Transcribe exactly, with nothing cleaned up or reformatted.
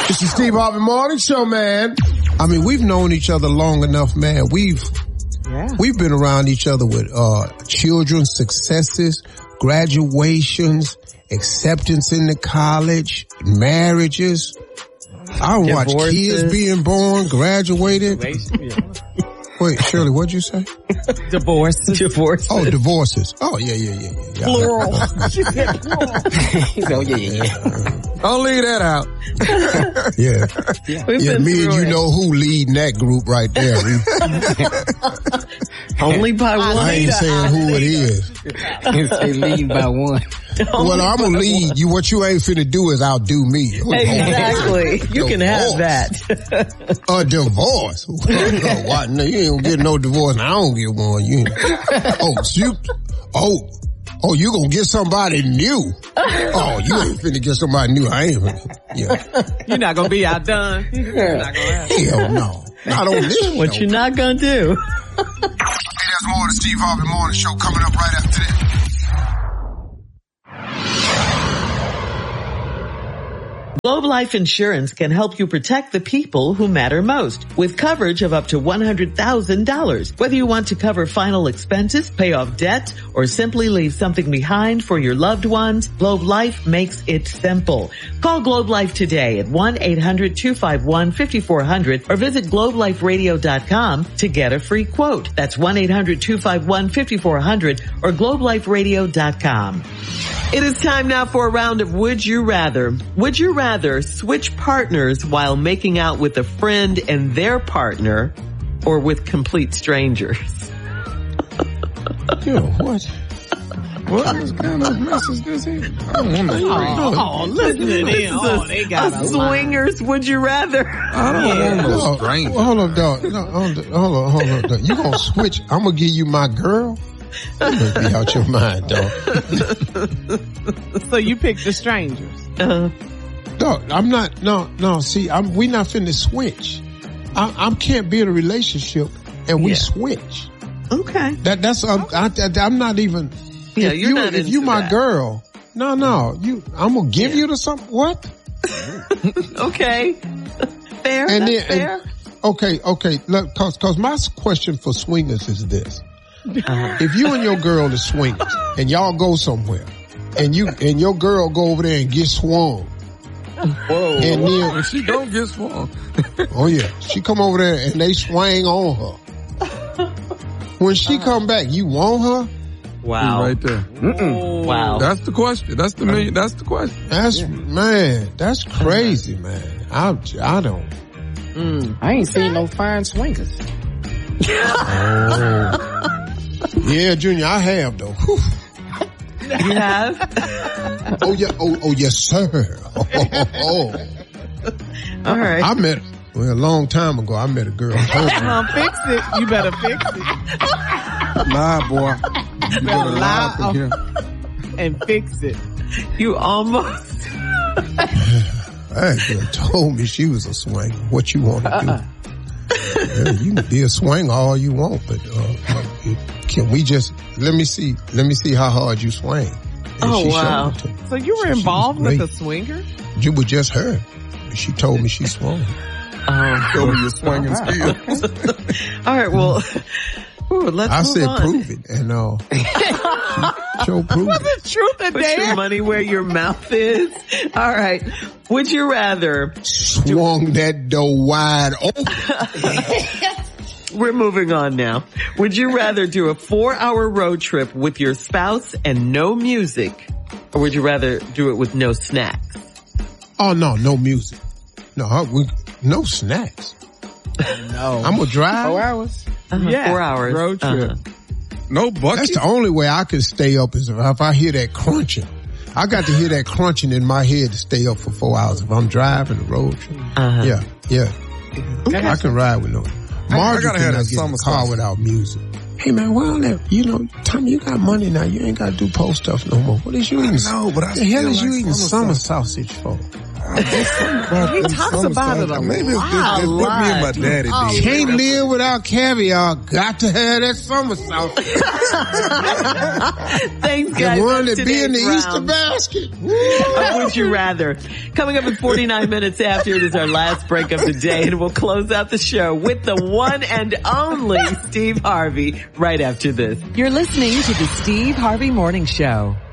It's the Steve Harvey Morning Show, man. I mean, we've known each other long enough, man. We've yeah. we've been around each other with uh children's successes, graduations, acceptance into college, marriages. I watched kids being born, graduated. Wait, Shirley, what'd you say? Divorces. Divorces. Oh, divorces. Oh, yeah, yeah, yeah, yeah. Plural. She said plural. Oh, yeah, yeah, yeah. Don't leave that out. Yeah. Yeah, yeah me and you it. know who leading that group right there. Only by one. I ain't saying who it is. You say lead by one. Well, I'm going to lead you. What you ain't finna do is outdo me. Exactly. You can have that. A divorce. What? No, you ain't gonna get no divorce. And I don't get one. You Oh, you, oh, oh, you gonna get somebody new. Oh, you ain't finna get somebody new. I ain't finna. Yeah. You're not gonna be outdone. You're not gonna have Hell no. Not on this. What you not gonna do? Hey, there's more of the Steve Harvey Morning Show coming up right after this. Globe Life Insurance can help you protect the people who matter most with coverage of up to one hundred thousand dollars. Whether you want to cover final expenses, pay off debt, or simply leave something behind for your loved ones, Globe Life makes it simple. Call Globe Life today at one eight hundred two five one five four zero zero or visit globe life radio dot com to get a free quote. That's one eight hundred two five one five four zero zero or globe life radio dot com. It is time now for a round of Would You Rather. Would you rather switch partners while making out with a friend and their partner, or with complete strangers? Yo, what? What kind of mess is this here? I don't want to Oh, oh listen to them. Oh, they got a swingers. Would you rather? I don't yeah. want no strangers. Well, hold on, dog. No, hold on, hold on, hold on, dog. You gonna switch? I'm gonna give you my girl? You must be out your mind, dog. So you picked the strangers. Uh-huh. Dog, I'm not, no, no, see, I'm, we not finna switch. I, I can't be in a relationship and we yeah. switch. Okay. That, that's, um, I, I'm not even, yeah, if you're you, not if you my that. girl, no, no, you, I'm gonna give yeah. you to some, what? Okay. Fair, and that's then, fair. And, okay, okay, look, cause, cause my question for swingers is this. Uh-huh. If you and your girl is swingers and y'all go somewhere and you, and your girl go over there and get swung. Whoa. And then, and she don't get swung. Oh yeah. She come over there and they swing on her. When she uh-huh. come back, you want her? Wow. Right there. Mm-mm. Wow. That's the question. That's the million, that's the question. That's, yeah. man, that's crazy, man. I, I don't. Mm. I ain't seen no fine swingers. Oh. Yeah, Junior, I have though. Whew. You have? Oh yeah, oh, oh yes, sir. Oh, oh, oh. All right. I met, well, a long time ago, I met a girl. Come fix it. You better fix it. Lie, boy. You better lie up in here. And fix it. You almost. That girl told me she was a swing. What you want to uh-uh. do? Yeah, you can be a swing all you want, but uh, can we just let me see? Let me see how hard you swing. And oh wow! So you were so involved with a swinger? You were just her. She told me she swung. Um, Show me your swinging skills. All right, well, ooh, let's I move said on. prove it, and uh, show prove Was it. it truth or Put dare? your money where your mouth is. All right. Would you rather swung do- that door wide open? We're moving on now. Would you rather do a four-hour road trip with your spouse and no music, or would you rather do it with no snacks? Oh no, no music. No, I, we, no snacks. No, I'm gonna drive four hours. Uh-huh, yeah, four hours road trip. Uh-huh. No bucket. That's the only way I can stay up is if I hear that crunching. I got to hear that crunching in my head to stay up for four hours. If I'm driving the road trip, uh-huh. yeah, yeah, okay. I can ride with no. Margie I, I cannot get in the car without music. Hey man, why all that? You know, Tommy, you got money now. You ain't got to do post stuff no more. What is you eating? No, but I the hell is like you eating summer summer sausage for? I He talks about it a Maybe it's lot. just, just put me and my daddy Oh, did. Can't live without caviar. Got to have that summer sauce. Thanks, The guys. one That's that be in the today's Easter round. basket. Or would you rather? Coming up in forty-nine minutes after, it is our last break of the day, and we'll close out the show with the one and only Steve Harvey right after this. You're listening to the Steve Harvey Morning Show.